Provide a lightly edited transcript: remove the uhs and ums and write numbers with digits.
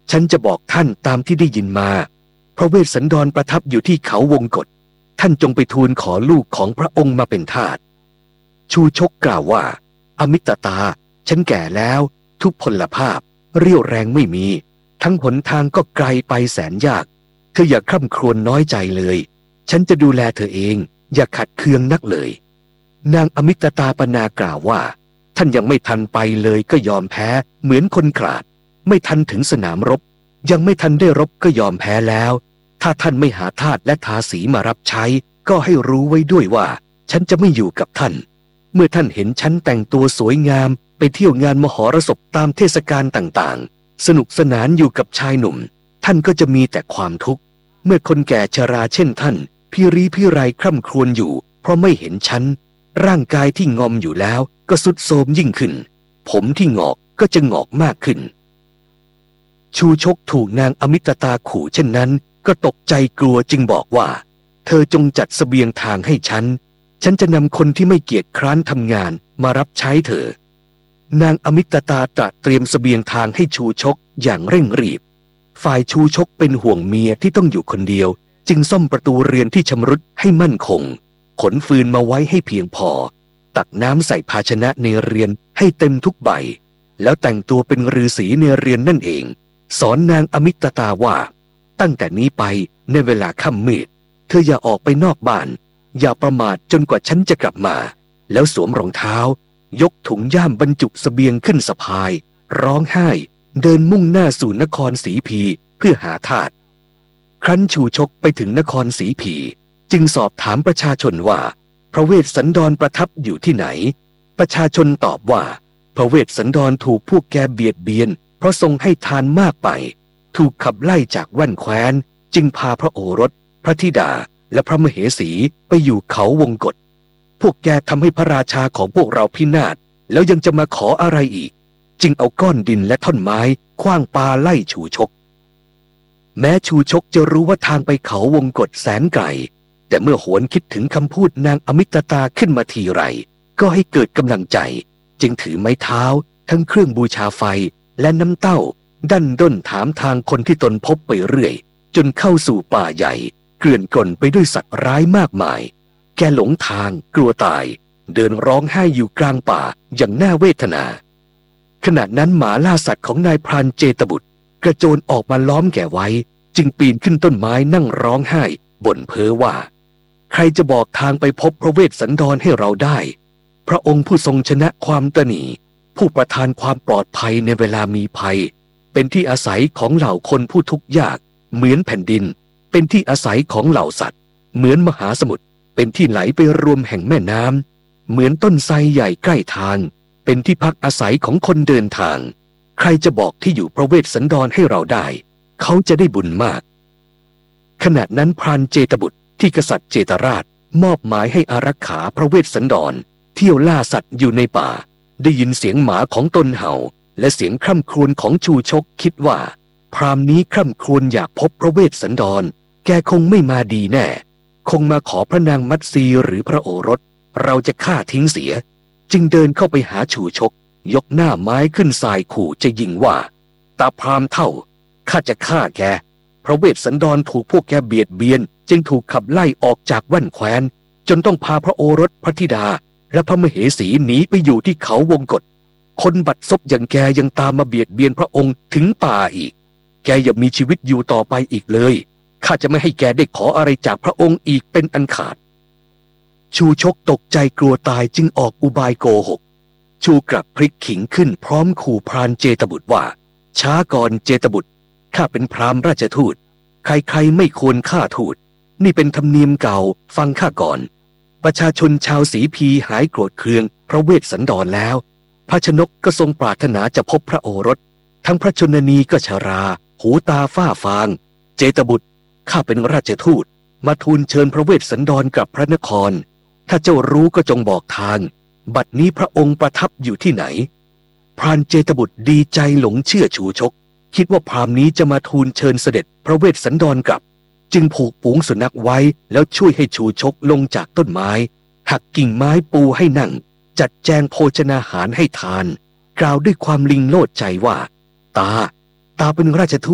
ฉันจะบอกท่านตามที่ได้ยินมาพระเวสสันดรประทับอยู่ที่เขาวงกฏท่านจงไปทูลขอลูกของพระองค์มาเป็นทาสชูชกกล่าวว่าอมิตตาฉันแก่แล้วทุกพลภาพเรี่ยวแรงไม่มีทั้งหนทางก็ไกลไปแสนยากเธออย่าคร่ำครวญน้อยใจเลยฉันจะดูแลเธอเองอย่าขัดเคืองนักเลยนางอมิตตาปนากล่าวว่าท่านยังไม่ทันไปเลยก็ยอมแพ้เหมือนคนขลาดไม่ทันถึงสนามรบยังไม่ทันได้รบก็ยอมแพ้แล้วถ้าท่านไม่หาทาสและทาสีมารับใช้ก็ให้รู้ไว้ด้วยว่าฉันจะไม่อยู่กับท่านเมื่อท่านเห็นฉันแต่งตัวสวยงามไปเที่ยวงานมหรสพตามเทศกาลต่างๆสนุกสนานอยู่กับชายหนุ่มท่านก็จะมีแต่ความทุกข์เมื่อคนแก่ชราเช่นท่านพี่รีพี่ไรคร่ำครวญอยู่เพราะไม่เห็นฉันร่างกายที่งอมอยู่แล้วก็ทรุดโทรมยิ่งขึ้นผมที่งอกก็จะงอกมากขึ้นชูชกถูกนางอมิตตาขู่เช่นนั้นก็ตกใจกลัวจึงบอกว่าเธอจงจัดเสบียงทางให้ฉันจะนำคนที่ไม่เกียจคร้านทำงานมารับใช้เธอนางอมิตตาตระเตรียมเสบียงทางให้ชูชกอย่างเร่งรีบฝ่ายชูชกเป็นห่วงเมียที่ต้องอยู่คนเดียวจึงซ่อมประตูเรือนที่ชำรุดให้มั่นคงขนฟืนมาไว้ให้เพียงพอตักน้ำใส่ภาชนะในเรือนให้เต็มทุกใบแล้วแต่งตัวเป็นฤาษีในเรือนนั่นเองสอนนางอมิตตาว่าตั้งแต่นี้ไปในเวลาค่ำมืดเธออย่าออกไปนอกบ้านอย่าประมาทจนกว่าฉันจะกลับมาแล้วสวมรองเท้ายกถุงย่ามบรรจุเสบียงขึ้นสะพายร้องไห้เดินมุ่งหน้าสู่นครศรีพีเพื่อหาทาสครั้นชูชกไปถึงนครศรีพีจึงสอบถามประชาชนว่าพระเวสสันดรประทับอยู่ที่ไหนประชาชนตอบว่าพระเวสสันดรถูกพวกแกเบียดเบียนเพราะทรงให้ทานมากไปถูกขับไล่จากแว่นแคว้นจึงพาพระโอรสพระธิดาและพระมเหสีไปอยู่เขาวงกฏพวกแกทำให้พระราชาของพวกเราพินาศแล้วยังจะมาขออะไรอีกจึงเอาก้อนดินและท่อนไม้ขว้างปาไล่ชูชกแม้ชูชกจะรู้ว่าทางไปเขาวงกฏแสนไกลแต่เมื่อหวนคิดถึงคำพูดนางอมิตตาขึ้นมาทีไรก็ให้เกิดกำลังใจจึงถือไม้เท้าทั้งเครื่องบูชาไฟและน้ำเต้าดันด้นถามทางคนที่ตนพบไปเรื่อยจนเข้าสู่ป่าใหญ่เกลื่อนกล่นไปด้วยสัตว์ร้ายมากมายแกหลงทางกลัวตายเดินร้องไห้อยู่กลางป่าอย่างน่าเวทนาขณะนั้นหมาล่าสัตว์ของนายพรานเจตบุตรกระโจนออกมาล้อมแกไว้จึงปีนขึ้นต้นไม้นั่งร้องไห้บ่นเพ้อว่าใครจะบอกทางไปพบพระเวสสันดรให้เราได้พระองค์ผู้ทรงชนะความตณีผู้ประทานความปลอดภัยในเวลามีภัยเป็นที่อาศัยของเหล่าคนผู้ทุกข์ยากเหมือนแผ่นดินเป็นที่อาศัยของเหล่าสัตว์เหมือนมหาสมุทรเป็นที่ไหลไปรวมแห่งแม่น้ำเหมือนต้นไทรใหญ่ใกล้ทางเป็นที่พักอาศัยของคนเดินทางใครจะบอกที่อยู่พระเวสสันดรให้เราได้เขาจะได้บุญมากขณะนั้นพรานเจตบุตรที่กษัตริย์เจตราชมอบหมายให้อารักขาพระเวสสันดรเที่ยวล่าสัตว์อยู่ในป่าได้ยินเสียงหมาของตนเห่าและเสียงคร่ำครวญของชูชกคิดว่าพราหมณ์นี้คร่ำครวญอยากพบพระเวสสันดรแกคงไม่มาดีแน่คงมาขอพระนางมัตสีหรือพระโอรสเราจะฆ่าทิ้งเสียจึงเดินเข้าไปหาชูชกยกหน้าไม้ขึ้นสายขู่จะยิงว่าตาพราหมณ์เท่าข้าจะฆ่าแกพระเวสสันดรถูกพวกแกเบียดเบียนจึงถูกขับไล่ออกจากแว่นแคว้นจนต้องพาพระโอรสพระธิดาและพระมเหสีหนีไปอยู่ที่เขาวงกฏคนบัดซบอย่างแกยังตามมาเบียดเบียนพระองค์ถึงป่าอีกแกอย่ามีชีวิตอยู่ต่อไปอีกเลยข้าจะไม่ให้แกได้ขออะไรจากพระองค์อีกเป็นอันขาดชูชกตกใจกลัวตายจึงออกอุบายโกหกชูกลับพลิกขิงขึ้นพร้อมขู่พรานเจตบุตรว่าช้าก่อนเจตบุตรข้าเป็นพราหมณ์ราชทูตใครๆไม่ควรฆ่าทูตนี่เป็นธรรมเนียมเก่าฟังข้าก่อนประชาชนชาวศรีพีหายโกรธเคืองพระเวสสันดรแล้วพระชนกก็ทรงปรารถนาจะพบพระโอรสทั้งพระชนนีก็ชราหูตาฝ้าฟางเจตบุตรข้าเป็นราชทูตมาทูลเชิญพระเวสสันดรกลับพระนครถ้าเจ้ารู้ก็จงบอกทางบัดนี้พระองค์ประทับอยู่ที่ไหนพรานเจตบุตรดีใจหลงเชื่อชูชกคิดว่าพราหมณ์นี้จะมาทูลเชิญเสด็จพระเวสสันดรกลับจึงผูกฝูงสุนัขไว้แล้วช่วยให้ชูชกลงจากต้นไม้หักกิ่งไม้ปูให้นั่งจัดแจงโภชนาหารให้ทานกล่าวด้วยความลิงโลดใจว่าตาเป็นราชทูต